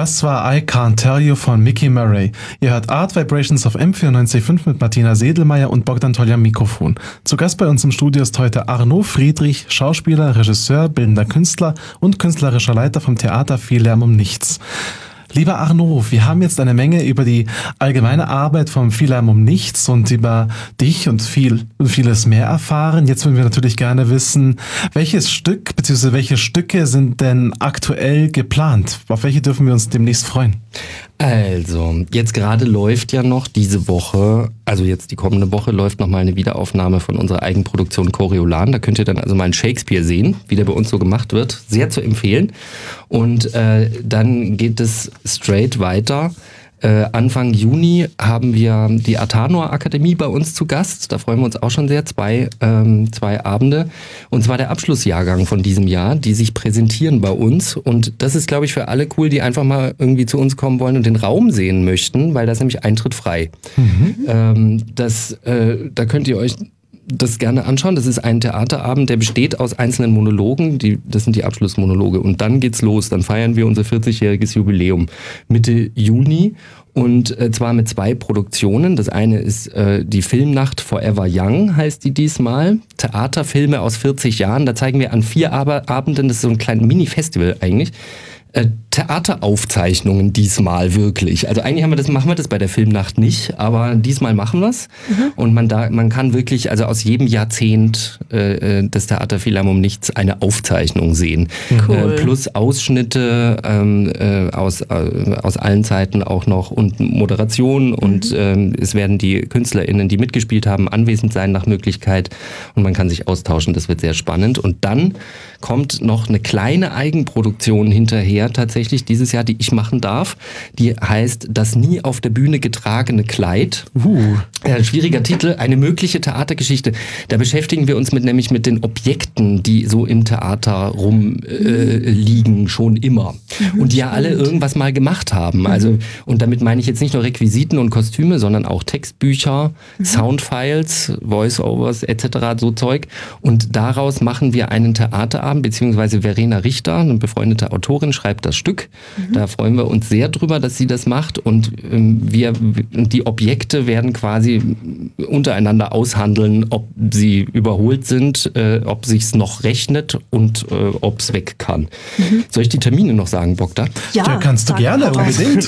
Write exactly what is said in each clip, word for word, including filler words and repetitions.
Das war I Can't Tell You von Mickey Murray. Ihr hört Art Vibrations auf M vierundneunzig Komma fünf mit Martina Sedelmeier und Bogdan Tolja am Mikrofon. Zu Gast bei uns im Studio ist heute Arno Friedrich, Schauspieler, Regisseur, bildender Künstler und künstlerischer Leiter vom Theater Viel Lärm um Nichts. Lieber Arno, wir haben jetzt eine Menge über die allgemeine Arbeit vom Viel Lärm um Nichts und über dich und viel vieles mehr erfahren. Jetzt würden wir natürlich gerne wissen, welches Stück bzw. welche Stücke sind denn aktuell geplant? Auf welche dürfen wir uns demnächst freuen? Also, jetzt gerade läuft ja noch diese Woche, also jetzt die kommende Woche, läuft noch mal eine Wiederaufnahme von unserer Eigenproduktion Coriolan. Da könnt ihr dann also mal einen Shakespeare sehen, wie der bei uns so gemacht wird. Sehr zu empfehlen. Und äh, dann geht es straight weiter. Äh, Anfang Juni haben wir die Athanor Akademie bei uns zu Gast. Da freuen wir uns auch schon sehr. Zwei, ähm, zwei Abende. Und zwar der Abschlussjahrgang von diesem Jahr, die sich präsentieren bei uns. Und das ist, glaube ich, für alle cool, die einfach mal irgendwie zu uns kommen wollen und den Raum sehen möchten, weil da ist nämlich Eintritt frei. Mhm. Ähm, das, äh, da könnt ihr euch das gerne anschauen. Das ist ein Theaterabend, der besteht aus einzelnen Monologen. Die, das sind die Abschlussmonologe. Und dann geht's los. Dann feiern wir unser vierzigjähriges Jubiläum Mitte Juni. Und äh, zwar mit zwei Produktionen. Das eine ist äh, die Filmnacht Forever Young, heißt die diesmal. Theaterfilme aus vierzig Jahren. Da zeigen wir an vier Ab- Abenden, das ist so ein kleines Mini-Festival eigentlich, äh, Theateraufzeichnungen diesmal wirklich. Also eigentlich haben wir das, machen wir das bei der Filmnacht nicht, aber diesmal machen wir es. Mhm. Und man da, man kann wirklich also aus jedem Jahrzehnt äh, des Theater Viel Lärm um Nichts eine Aufzeichnung sehen. Cool. Äh, plus Ausschnitte ähm, äh, aus, äh, aus allen Zeiten auch noch und Moderation. Mhm. Und ähm, es werden die KünstlerInnen, die mitgespielt haben, anwesend sein nach Möglichkeit. Und man kann sich austauschen. Das wird sehr spannend. Und dann kommt noch eine kleine Eigenproduktion hinterher, tatsächlich dieses Jahr, die ich machen darf. Die heißt Das nie auf der Bühne getragene Kleid. Uh. Äh, schwieriger Titel, eine mögliche Theatergeschichte. Da beschäftigen wir uns mit nämlich mit den Objekten, die so im Theater rumliegen, äh, schon immer. Mhm, und die ja alle irgendwas mal gemacht haben. Mhm. Also, und damit meine ich jetzt nicht nur Requisiten und Kostüme, sondern auch Textbücher, mhm. Soundfiles, Voiceovers et cetera, so Zeug. Und daraus machen wir einen Theaterabend, beziehungsweise Verena Richter, eine befreundete Autorin, schreibt das Stück. Mhm. Da freuen wir uns sehr drüber, dass sie das macht. Und ähm, wir, die Objekte werden quasi untereinander aushandeln, ob sie überholt sind, äh, ob sich's noch rechnet und äh, ob's weg kann. Mhm. Soll ich die Termine noch sagen, Bogdan? Ja, ja, kannst du gerne, unbedingt.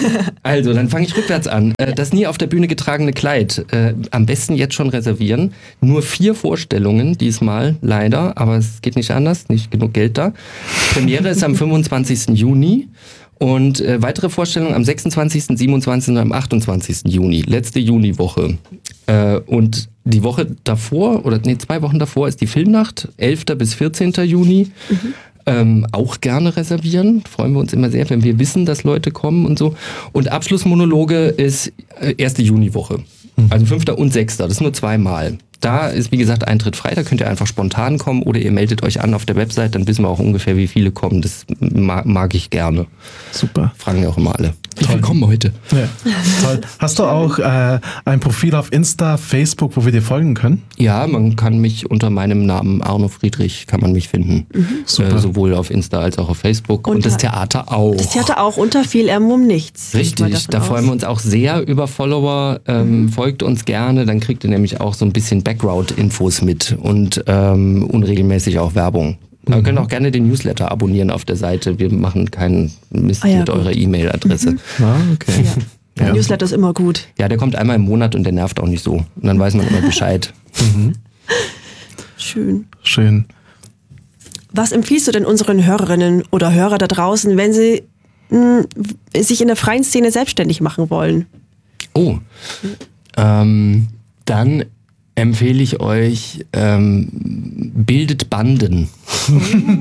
Also, dann fange ich rückwärts an. Äh, das nie auf der Bühne getragene Kleid. Äh, am besten jetzt schon reservieren. Nur vier Vorstellungen diesmal, leider, aber es geht nicht anders, nicht genug Geld da. Premiere ist am fünfundzwanzigsten Juni und äh, weitere Vorstellungen am sechsundzwanzigsten, siebenundzwanzigsten und am achtundzwanzigsten Juni, letzte Juniwoche. Äh, und die Woche davor, oder nee, zwei Wochen davor ist die Filmnacht, elften bis vierzehnten Juni. Mhm. Ähm, auch gerne reservieren. Freuen wir uns immer sehr, wenn wir wissen, dass Leute kommen und so. Und Abschlussmonologe ist äh, erste Juniwoche. Mhm. Also fünften und sechsten Das ist nur zweimal. Da ist, wie gesagt, Eintritt frei, da könnt ihr einfach spontan kommen oder ihr meldet euch an auf der Website, dann wissen wir auch ungefähr, wie viele kommen. Das mag, mag ich gerne. Super. Fragen ja auch immer alle. Wie viele kommen heute? Ja, toll. Hast du auch äh, ein Profil auf Insta, Facebook, wo wir dir folgen können? Ja, man kann mich unter meinem Namen Arno Friedrich, kann man mich finden. Mhm. Super. Äh, sowohl auf Insta als auch auf Facebook. Und, und das Theater auch. Das Theater auch unter Viel Lärm um Nichts. Richtig, da aus. freuen wir uns auch sehr über Follower. Ähm, mhm. Folgt uns gerne, dann kriegt ihr nämlich auch so ein bisschen Background-Infos mit und ähm, unregelmäßig auch Werbung. Mhm. Ihr könnt auch gerne den Newsletter abonnieren auf der Seite. Wir machen keinen Mist ah, ja, mit gut. eurer E-Mail-Adresse. Mhm. Ah, okay. Ja. Der ja. Newsletter ist immer gut. Ja, der kommt einmal im Monat und der nervt auch nicht so. Und dann weiß man immer Bescheid. Mhm. Schön. Schön. Was empfiehlst du denn unseren Hörerinnen oder Hörer da draußen, wenn sie mh, sich in der freien Szene selbstständig machen wollen? Oh, ähm, dann empfehle ich euch, ähm, bildet Banden. Oh.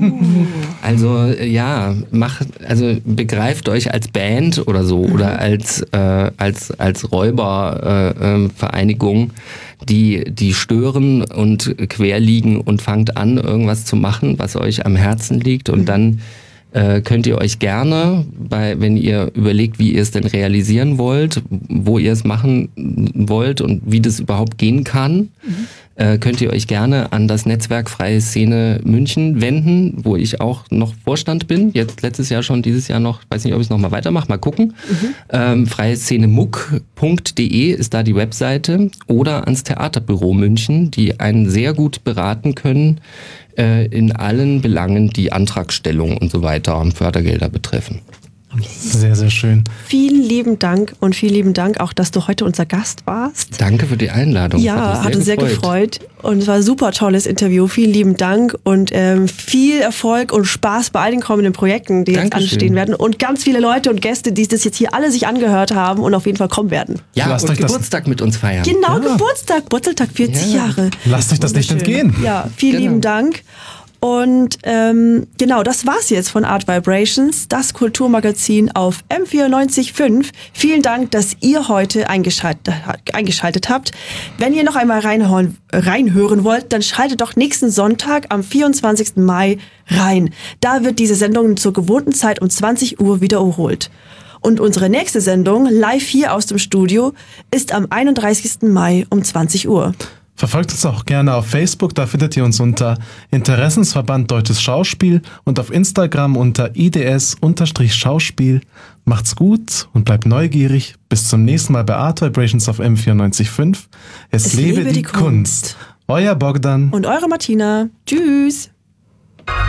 Also ja, macht, also begreift euch als Band oder so mhm. oder als äh, als als Räubervereinigung, äh, die die stören und quer liegen und fangt an, irgendwas zu machen, was euch am Herzen liegt und mhm. dann äh, könnt ihr euch gerne, bei, wenn ihr überlegt, wie ihr es denn realisieren wollt, wo ihr es machen wollt und wie das überhaupt gehen kann, mhm. äh, könnt ihr euch gerne an das Netzwerk Freie Szene München wenden, wo ich auch noch Vorstand bin. Jetzt letztes Jahr schon, dieses Jahr noch, weiß nicht, ob ich es nochmal weitermache, mal gucken. Mhm. Ähm, freie Szene muck punkt de ist da die Webseite oder ans Theaterbüro München, die einen sehr gut beraten können äh, in allen Belangen, die Antragstellung und so weiter, Fördergelder betreffen. Sehr, sehr schön. Vielen lieben Dank und vielen lieben Dank auch, dass du heute unser Gast warst. Danke für die Einladung. Ja, hat uns sehr gefreut. Und es war ein super tolles Interview. Vielen lieben Dank und ähm, viel Erfolg und Spaß bei all den kommenden Projekten, die jetzt Dankeschön. anstehen werden. Und ganz viele Leute und Gäste, die das jetzt hier alle sich angehört haben und auf jeden Fall kommen werden. Ja, Lasst und euch das- Geburtstag mit uns feiern. Genau, Ja. Geburtstag, Wurzeltag, vierzig Ja. Jahre. Lasst euch das nicht Wunderschön. entgehen. Ja, vielen Genau. lieben Dank. Und ähm, genau, das war's jetzt von Art Vibrations, das Kulturmagazin auf M vierundneunzig Komma fünf. Vielen Dank, dass ihr heute eingeschaltet, eingeschaltet habt. Wenn ihr noch einmal reinhören, reinhören wollt, dann schaltet doch nächsten Sonntag am vierundzwanzigsten Mai rein. Da wird diese Sendung zur gewohnten Zeit um zwanzig Uhr wiederholt. Und unsere nächste Sendung, live hier aus dem Studio, ist am einunddreißigsten Mai um zwanzig Uhr. Verfolgt uns auch gerne auf Facebook, da findet ihr uns unter Interessensverband Deutsches Schauspiel und auf Instagram unter I D S-Schauspiel. Macht's gut und bleibt neugierig. Bis zum nächsten Mal bei Art Vibrations auf M vierundneunzig Komma fünf. Es, Es lebe, die, Kunst. Euer Bogdan. Und eure Martina. Tschüss.